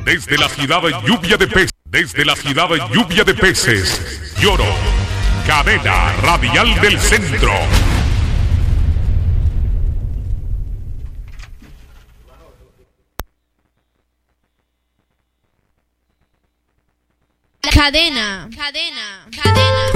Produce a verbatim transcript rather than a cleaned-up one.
Desde la ciudad lluvia de peces, desde la ciudad lluvia de peces, Lloro, cadena radial del centro. Cadena, cadena, cadena.